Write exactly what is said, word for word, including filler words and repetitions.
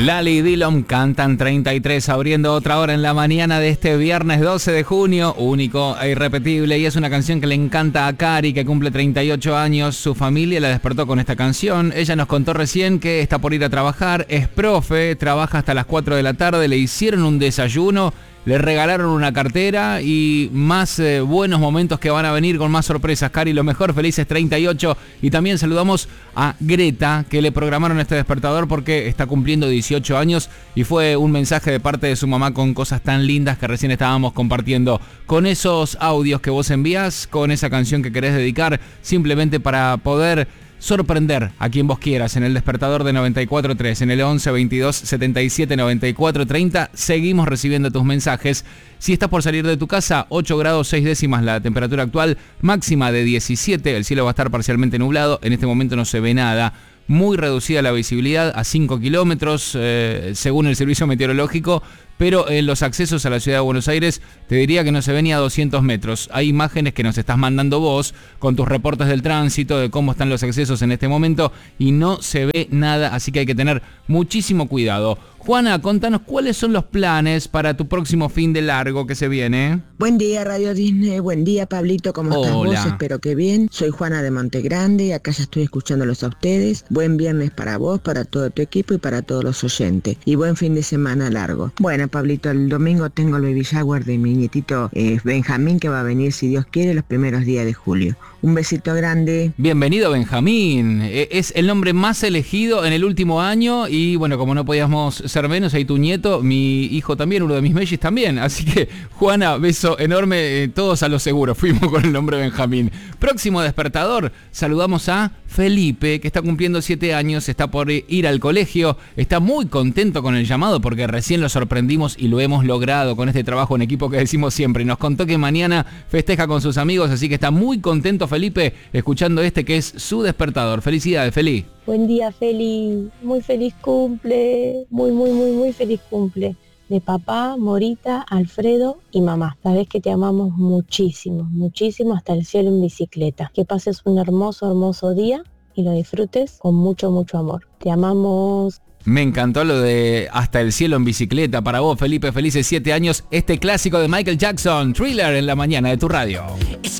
Lali y Dillom cantan treinta y tres, abriendo otra hora en la mañana de este viernes doce de junio, único e irrepetible, y es una canción que le encanta a Cari, que cumple treinta y ocho años. Su familia la despertó con esta canción. Ella nos contó recién que está por ir a trabajar, es profe, trabaja hasta las cuatro de la tarde, le hicieron un desayuno, le regalaron una cartera y más eh, buenos momentos que van a venir con más sorpresas. Cari, lo mejor, felices treinta y ocho. Y también saludamos a Greta, que le programaron este despertador porque está cumpliendo dieciocho años y fue un mensaje de parte de su mamá con cosas tan lindas que recién estábamos compartiendo. Con esos audios que vos envías, con esa canción que querés dedicar, simplemente para poder sorprender a quien vos quieras en el despertador de noventa y cuatro punto tres, en el once, veintidós, setenta y siete, noventa y cuatro, treinta. Seguimos recibiendo tus mensajes. Si estás por salir de tu casa, ocho grados seis décimas la temperatura actual, máxima de diecisiete, el cielo va a estar parcialmente nublado, en este momento no se ve nada. Muy reducida la visibilidad a cinco kilómetros, eh, según el servicio meteorológico, pero en los accesos a la ciudad de Buenos Aires te diría que no se ve ni a doscientos metros. Hay imágenes que nos estás mandando vos con tus reportes del tránsito, de cómo están los accesos en este momento, y no se ve nada, así que hay que tener muchísimo cuidado. Juana, contanos cuáles son los planes para tu próximo fin de largo que se viene. Buen día, Radio Disney. Buen día, Pablito. ¿Cómo estás Hola. vos? Espero que bien. Soy Juana de Montegrande y acá ya estoy escuchándolos a ustedes. Buen viernes para vos, para todo tu equipo y para todos los oyentes. Y buen fin de semana largo. Bueno, Pablito, el domingo tengo el baby shower de mi nietito eh, Benjamín, que va a venir, si Dios quiere, los primeros días de julio. Un besito grande. Bienvenido, Benjamín. Es el nombre más elegido en el último año y bueno, como no podíamos ser menos, ahí tu nieto, mi hijo también, uno de mis mellis también. Así que, Juana, beso enorme, todos a lo seguro, fuimos con el nombre Benjamín. Próximo despertador, saludamos a Felipe, que está cumpliendo siete años, está por ir al colegio, está muy contento con el llamado porque recién lo sorprendimos y lo hemos logrado con este trabajo en equipo que decimos siempre. Nos contó que mañana festeja con sus amigos, así que está muy contento Felipe escuchando este que es su despertador. Felicidades, Feli. Buen día, Feli. Muy feliz cumple. Muy, muy, muy, muy feliz cumple. De papá, Morita, Alfredo y mamá. Sabés que te amamos muchísimo, muchísimo, hasta el cielo en bicicleta. Que pases un hermoso, hermoso día y lo disfrutes con mucho, mucho amor. Te amamos. Me encantó lo de hasta el cielo en bicicleta. Para vos, Felipe, felices siete años. Este clásico de Michael Jackson, Thriller, en la mañana de tu radio.